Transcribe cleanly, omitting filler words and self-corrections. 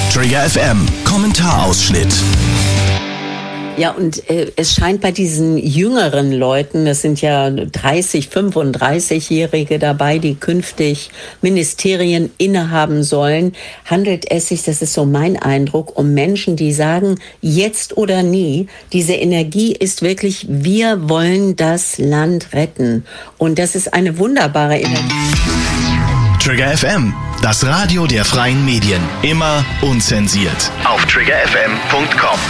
Trigger FM, Kommentarausschnitt. Ja, und es scheint bei diesen jüngeren Leuten, das sind ja 30-, 35-Jährige dabei, die künftig Ministerien innehaben sollen, handelt es sich, das ist so mein Eindruck, um Menschen, die sagen, jetzt oder nie, diese Energie ist wirklich, wir wollen das Land retten. Und das ist eine wunderbare Energie. Trigger FM, das Radio der freien Medien. Immer unzensiert. Auf triggerfm.com.